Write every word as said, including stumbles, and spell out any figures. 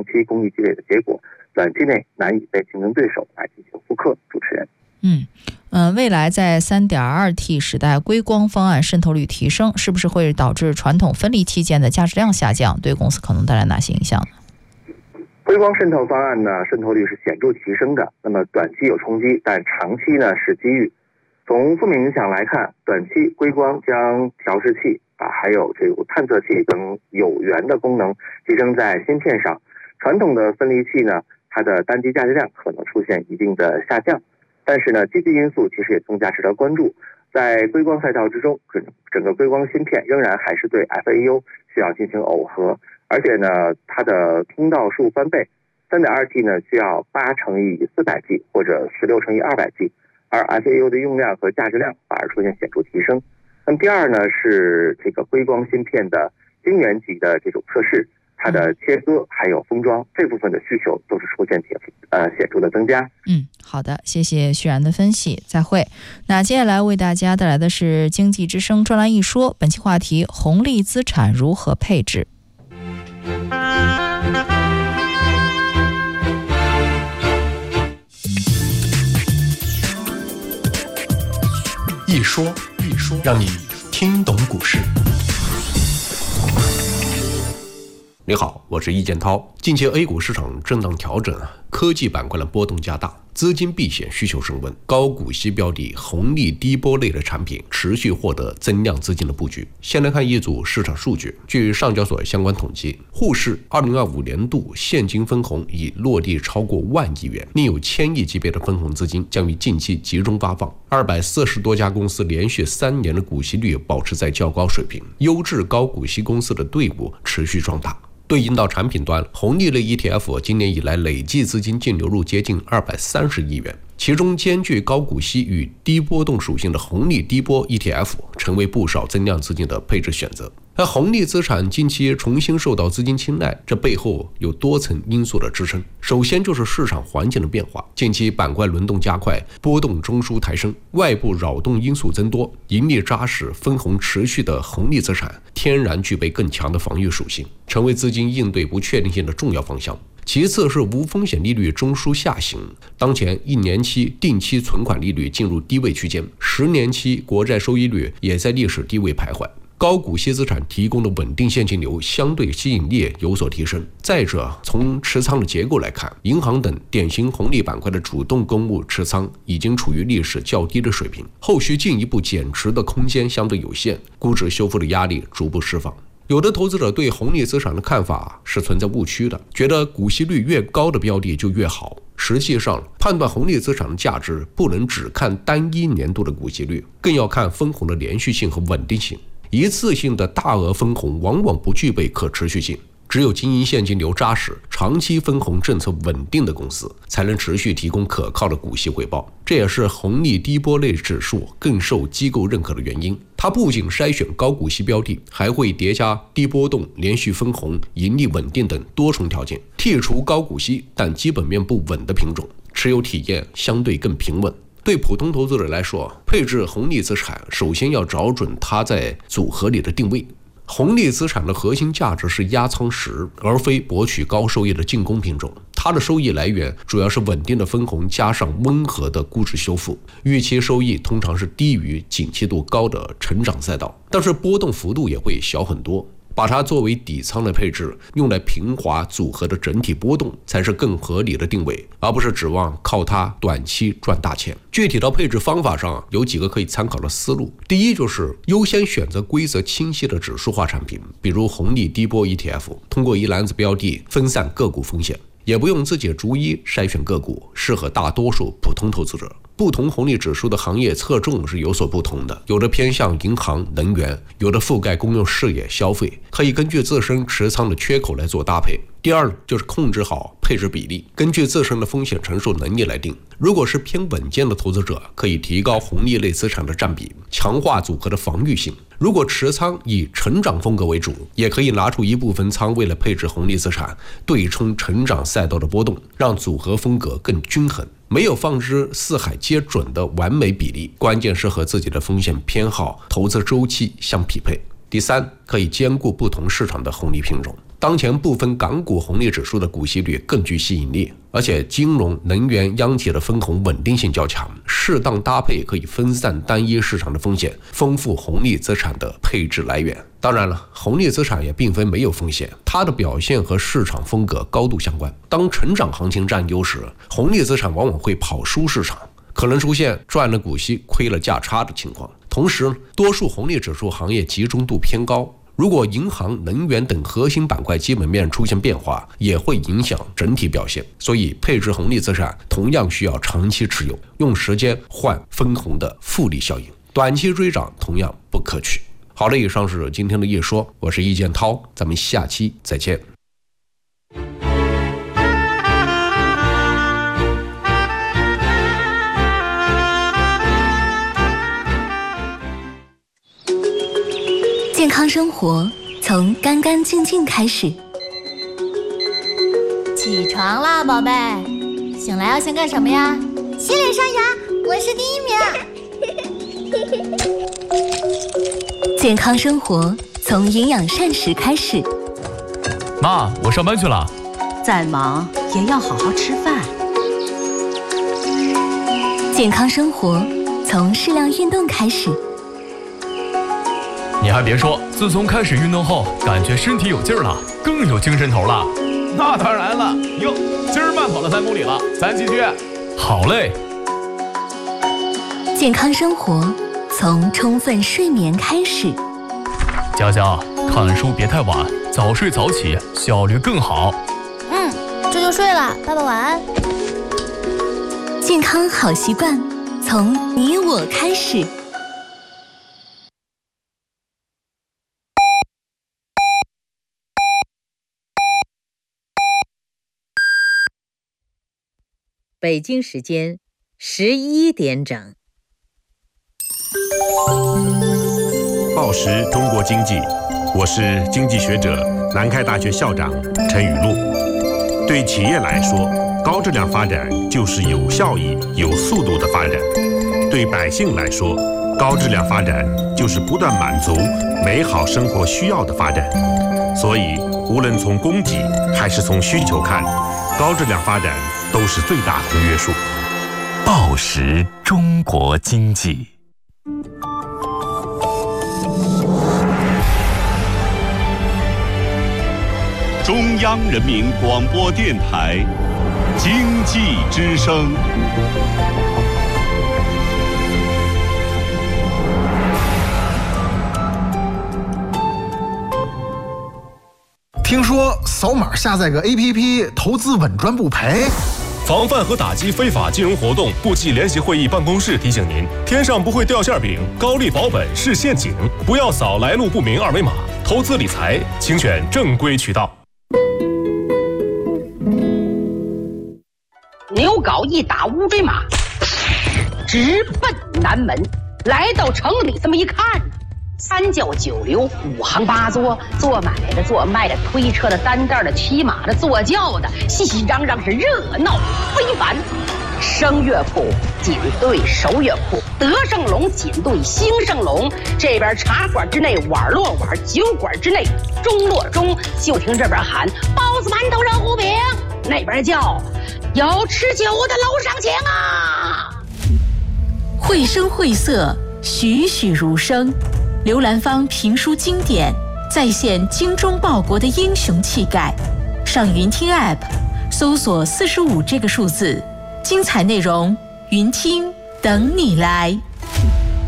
期公益积累的结果，短期内难以被竞争对手来进行复刻。主持人， 嗯呃，未来在 三点二 T 时代，硅光方案渗透率提升，是不是会导致传统分离器件的价值量下降？对公司可能带来哪些影响呢？ 硅光渗透方案呢，渗透率是显著提升的，那么短期有冲击，但长期呢是机遇。从负面影响来看，短期硅光将调试器啊，还有这个探测器等有源的功能集成在芯片上，传统的分离器呢，它的单机价值量可能出现一定的下降。但是呢，积极因素其实也更加值得关注。在硅光赛道之中，整整个硅光芯片仍然还是对 F A U 需要进行耦合，而且呢，它的通道数翻倍。三点二 T 呢需要八乘以四百 G 或者十六乘以二百 G， 而 F A U 的用量和价值量反而出现显著提升。那么第二呢是这个硅光芯片的晶圆级的这种测试，它的切割还有封装这部分的需求都是出现呃显著的增加。 嗯，好的，谢谢徐然的分析，再会。那接下来为大家带来的是经济之声专栏一说，本期话题：红利资产如何配置？ 一说一说，让你听懂股市。你好，我是易建涛。近期 A 股市场震荡调整，科技板块的波动加大，资金避险需求升温，高股息标的、红利低波类的产品持续获得增量资金的布局。先来看一组市场数据，据上交所相关统计，沪市二零二五年度现金分红已落地超过万亿元，另有千亿级别的分红资金将于近期集中发放。二百四十多家公司连续三年的股息率保持在较高水平，优质高股息公司的队伍持续壮大。对应到产品端，红利类 E T F 今年以来累计资金净流入接近二百三十亿元，其中兼具高股息与低波动属性的红利低波 E T F 成为不少增量资金的配置选择。而红利资产近期重新受到资金青睐，这背后有多层因素的支撑。首先就是市场环境的变化，近期板块轮动加快，波动中枢抬升，外部扰动因素增多，盈利扎实、分红持续的红利资产天然具备更强的防御属性，成为资金应对不确定性的重要方向。其次是无风险利率中枢下行，当前一年期定期存款利率进入低位区间，十年期国债收益率也在历史低位徘徊。高股息资产提供的稳定现金流相对吸引力有所提升。再者，从持仓的结构来看，银行等典型红利板块的主动公募持仓已经处于历史较低的水平，后续进一步减持的空间相对有限，估值修复的压力逐步释放。有的投资者对红利资产的看法是存在误区的，觉得股息率越高的标的就越好。实际上，判断红利资产的价值不能只看单一年度的股息率，更要看分红的连续性和稳定性。一次性的大额分红往往不具备可持续性，只有经营现金流扎实、长期分红政策稳定的公司，才能持续提供可靠的股息回报。这也是红利低波类指数更受机构认可的原因。它不仅筛选高股息标的，还会叠加低波动、连续分红、盈利稳定等多重条件，剔除高股息但基本面不稳的品种，持有体验相对更平稳。对普通投资者来说，配置红利资产首先要找准它在组合里的定位。红利资产的核心价值是压舱石，而非博取高收益的进攻品种。它的收益来源主要是稳定的分红加上温和的估值修复，预期收益通常是低于景气度高的成长赛道，但是波动幅度也会小很多。把它作为底仓的配置，用来平滑组合的整体波动，才是更合理的定位，而不是指望靠它短期赚大钱。具体到配置方法上，有几个可以参考的思路。第一，就是优先选择规则清晰的指数化产品，比如红利低波 E T F， 通过一篮子标的分散个股风险，也不用自己逐一筛选个股，适合大多数普通投资者。不同红利指数的行业侧重是有所不同的，有的偏向银行、能源，有的覆盖公用事业、消费，可以根据自身持仓的缺口来做搭配。第二，就是控制好配置比例，根据自身的风险承受能力来定。如果是偏稳健的投资者，可以提高红利类资产的占比，强化组合的防御性。如果持仓以成长风格为主，也可以拿出一部分仓为了配置红利资产，对冲成长赛道的波动，让组合风格更均衡。没有放之四海皆准的完美比例，关键是和自己的风险偏好、投资周期相匹配。第三，可以兼顾不同市场的红利品种。 当前部分港股红利指数的股息率更具吸引力，而且金融、能源、央企的分红稳定性较强，适当搭配可以分散单一市场的风险，丰富红利资产的配置来源。当然了，红利资产也并非没有风险，它的表现和市场风格高度相关。当成长行情占优时，红利资产往往会跑输市场，可能出现赚了股息亏了价差的情况。同时，多数红利指数行业集中度偏高，如果银行、能源等核心板块基本面出现变化，也会影响整体表现。所以，配置红利资产同样需要长期持有，用时间换分红的复利效应。短期追涨同样不可取。好了，以上是今天的夜说，我是易建涛，咱们下期再见。 健康生活从干干净净开始。 起床啦，宝贝！醒来要先干什么呀？ 洗脸刷牙，我是第一名。 健康生活从营养膳食开始。 妈，我上班去了。 再忙也要好好吃饭。 健康生活从适量运动开始。 你还别说，自从开始运动后，感觉身体有劲儿了，更有精神头了。 那当然了，哟，今儿慢跑了三公里了，咱继续。 好嘞。 健康生活从充分睡眠开始。 佳佳，看书别太晚，早睡早起，效率更好。 嗯，这就睡了，爸爸晚安。 健康好习惯从你我开始。 北京时间十一点整。 报时中国经济，我是经济学者、南开大学校长陈雨露。对企业来说，高质量发展就是有效益、有速度的发展；对百姓来说，高质量发展就是不断满足美好生活需要的发展。所以，无论从供给还是从需求看，高质量发展都是最大公约数。 报时中国经济。 中央人民广播电台经济之声。 听说扫码下载个 A P P 投资稳赚不赔。 防范和打击非法金融活动部际联席会议办公室提醒您：天上不会掉馅饼，高利保本是陷阱，不要扫来路不明二维码。投资理财，请选正规渠道。 牛皋一打乌骓马，直奔南门。来到城里，这么一看，三教九流，五行八作，做买的、做卖的、推车的、担担的、骑马的、坐轿的，熙熙攘攘，是热闹非凡。声乐铺紧对手乐铺，德胜龙紧对兴盛龙。这边茶馆之内碗落碗，酒馆之内钟落钟。就听这边喊包子、馒头、肉糊饼，那边叫有吃酒的楼上请啊！ 绘声绘色，栩栩如生。刘兰芳评书经典，再现精忠报国的英雄气概。上云听 App 搜索四十五这个数字，精彩内容云听等你来。